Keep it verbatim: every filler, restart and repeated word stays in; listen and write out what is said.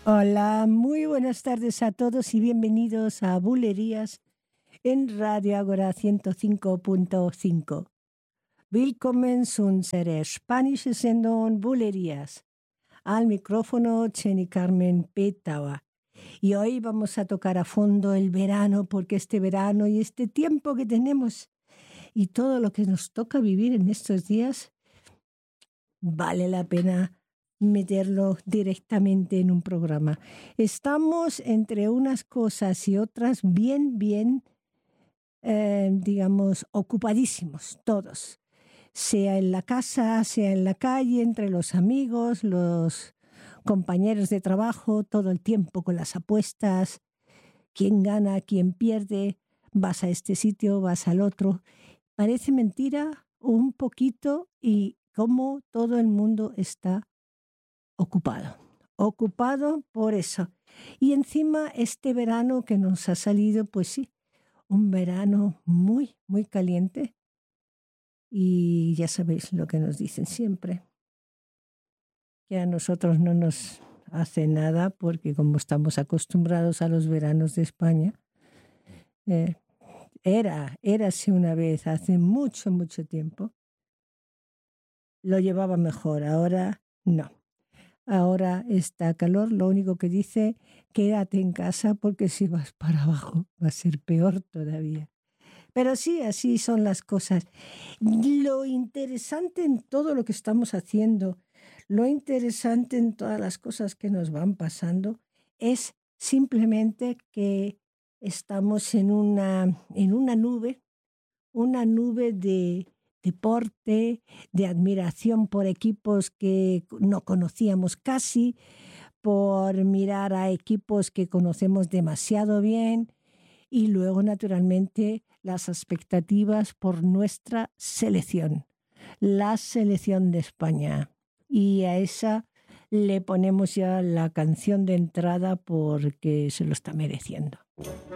Hola, muy buenas tardes a todos y bienvenidos a Bulerías en Radio Agora ciento cinco punto cinco. Willkommen zu unserer spanischen Sendung Bulerías. Al micrófono Jenny Carmen Pétava. Y hoy vamos a tocar a fondo el verano, porque este verano y este tiempo que tenemos y todo lo que nos toca vivir en estos días, vale la pena meterlo directamente en un programa. Estamos entre unas cosas y otras bien, bien, eh, digamos, ocupadísimos todos. Sea en la casa, sea en la calle, entre los amigos, los compañeros de trabajo, todo el tiempo con las apuestas, quién gana, quién pierde, vas a este sitio, vas al otro. Parece mentira un poquito y cómo todo el mundo está ocupado, ocupado por eso. Y encima este verano que nos ha salido, pues sí, un verano muy, muy caliente. Y ya sabéis lo que nos dicen siempre, que a nosotros no nos hace nada porque como estamos acostumbrados a los veranos de España, eh, era, érase una vez, hace mucho, mucho tiempo, lo llevaba mejor, ahora no. Ahora está calor, lo único que dice, quédate en casa porque si vas para abajo va a ser peor todavía. Pero sí, así son las cosas. Lo interesante en todo lo que estamos haciendo, lo interesante en todas las cosas que nos van pasando, es simplemente que estamos en una, en una nube, una nube de deporte, de admiración por equipos que no conocíamos casi, por mirar a equipos que conocemos demasiado bien y luego, naturalmente, las expectativas por nuestra selección, la selección de España. Y a esa le ponemos ya la canción de entrada porque se lo está mereciendo.